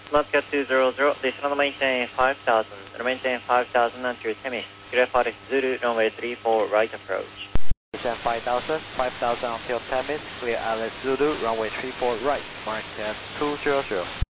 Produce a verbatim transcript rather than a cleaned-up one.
Moscow two zero zero, additional maintain five thousand, maintain five thousand until Temis, clear for Zulu, runway three four, right approach. Maintain five thousand, five thousand until Temis, clear Alice Zulu, runway three four right, Moscow two zero zero.